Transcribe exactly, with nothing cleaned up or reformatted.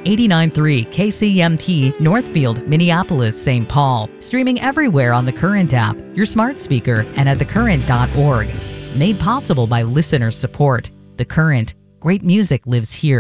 eighty-nine point three K C M T, Northfield, Minneapolis, Saint Paul. Streaming everywhere on the Current app, your smart speaker, and at the current dot org. Made possible by listener support. The Current. Great music lives here.